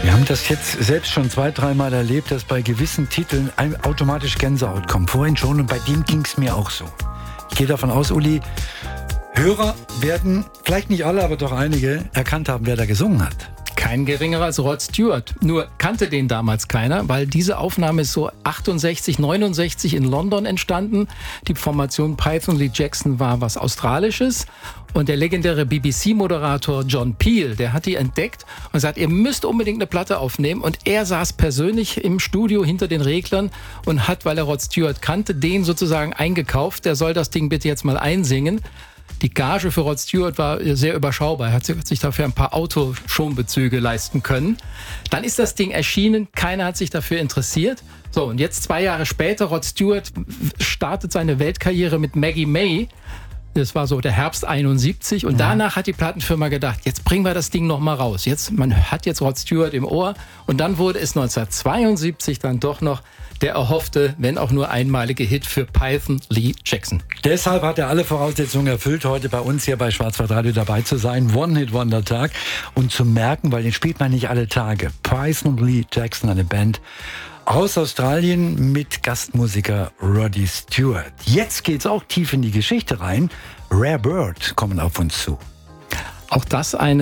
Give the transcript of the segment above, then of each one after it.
Wir haben das jetzt selbst schon 2-3 Mal erlebt, dass bei gewissen Titeln automatisch Gänsehaut kommt. Vorhin schon, und bei dem ging es mir auch so. Ich gehe davon aus, Uli, Hörer werden, vielleicht nicht alle, aber doch einige, erkannt haben, wer da gesungen hat. Kein geringerer als Rod Stewart. Nur kannte den damals keiner, weil diese Aufnahme ist so 68, 69 in London entstanden. Die Formation Python Lee Jackson war was Australisches. Und der legendäre BBC-Moderator John Peel, der hat die entdeckt und sagt, ihr müsst unbedingt eine Platte aufnehmen. Und er saß persönlich im Studio hinter den Reglern und hat, weil er Rod Stewart kannte, den sozusagen eingekauft. Der soll das Ding bitte jetzt mal einsingen. Die Gage für Rod Stewart war sehr überschaubar. Er hat sich dafür ein paar Autoschonbezüge leisten können. Dann ist das Ding erschienen. Keiner hat sich dafür interessiert. So, und jetzt 2 Jahre später, Rod Stewart startet seine Weltkarriere mit Maggie May. Das war so der Herbst 71. Und danach hat die Plattenfirma gedacht, jetzt bringen wir das Ding noch mal raus. Man hat jetzt Rod Stewart im Ohr. Und dann wurde es 1972 dann doch noch der erhoffte, wenn auch nur einmalige Hit für Python Lee Jackson. Deshalb hat er alle Voraussetzungen erfüllt, heute bei uns hier bei Schwarzwaldradio dabei zu sein. One-Hit-Wonder-Tag. Und zu merken, weil den spielt man nicht alle Tage. Python Lee Jackson, eine Band aus Australien mit Gastmusiker Roddy Stewart. Jetzt geht's auch tief in die Geschichte rein. Rare Bird kommen auf uns zu. Auch das ein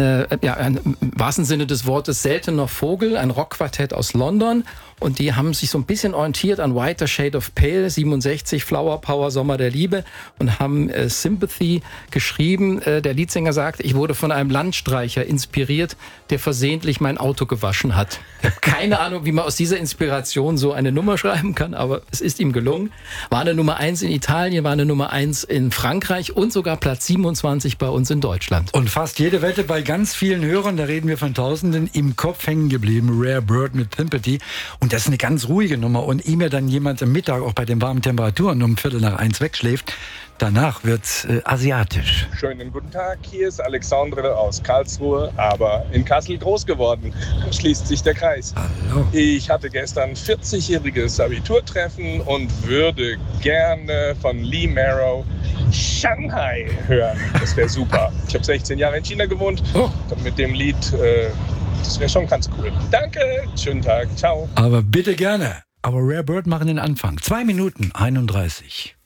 im wahrsten Sinne des Wortes seltener Vogel, ein Rockquartett aus London. Und die haben sich so ein bisschen orientiert an Whiter Shade of Pale, 67, Flower Power, Sommer der Liebe, und haben Sympathy geschrieben. Der Leadsänger sagt, ich wurde von einem Landstreicher inspiriert, der versehentlich mein Auto gewaschen hat. Ich habe keine Ahnung, wie man aus dieser Inspiration so eine Nummer schreiben kann, aber es ist ihm gelungen. War eine Nummer 1 in Italien, war eine Nummer 1 in Frankreich und sogar Platz 27 bei uns in Deutschland. Und fast jede Wette bei ganz vielen Hörern, da reden wir von Tausenden, im Kopf hängen geblieben. Rare Bird mit Sympathy. Und das ist eine ganz ruhige Nummer. Und ehe mir dann jemand am Mittag auch bei den warmen Temperaturen um 1:45 wegschläft, danach wird's asiatisch. Schönen guten Tag, hier ist Alexandre aus Karlsruhe, aber in Kassel groß geworden. Schließt sich der Kreis. Hallo. Ich hatte gestern 40-jähriges Abiturtreffen und würde gerne von Lee Marrow Shanghai hören. Das wäre super. Ich habe 16 Jahre in China gewohnt und mit dem Lied, das wäre schon ganz cool. Danke, schönen Tag, ciao. Aber bitte gerne. Aber Rare Bird machen den Anfang. 2 Minuten 31.